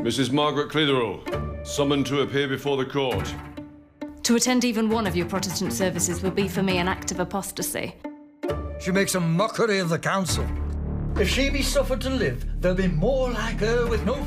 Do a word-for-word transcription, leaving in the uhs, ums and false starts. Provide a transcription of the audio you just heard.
Missus Margaret Clitheroe, summoned to appear before the court. To attend even one of your Protestant services would be for me an act of apostasy. She makes a mockery of the council. If she be suffered to live, there'll be more like her with no